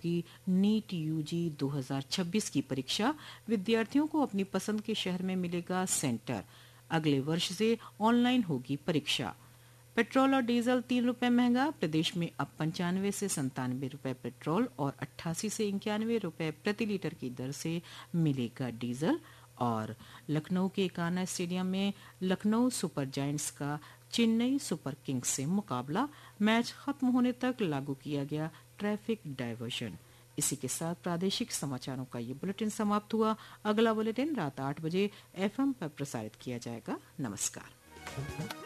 होगी NEET UG 2026 की परीक्षा। विद्यार्थियों को अपनी पसंद के शहर में मिलेगा सेंटर। अगले वर्ष से ऑनलाइन होगी परीक्षा। पेट्रोल और डीजल 3 रुपए महंगा। प्रदेश में अब 95 से 97 रुपए पेट्रोल और 88 से 91 रुपए प्रति लीटर की दर से मिलेगा डीजल। और लखनऊ के कान्हा स्टेडियम में लखनऊ सुपर जायंट्स का चेन्नई सुपर किंग्स से मुकाबला। मैच खत्म होने तक लागू किया गया ट्रैफिक डायवर्जन। इसी के साथ प्रादेशिक समाचारों का ये बुलेटिन समाप्त हुआ। अगला बुलेटिन रात 8 बजे एफएम पर प्रसारित किया जाएगा। नमस्कार।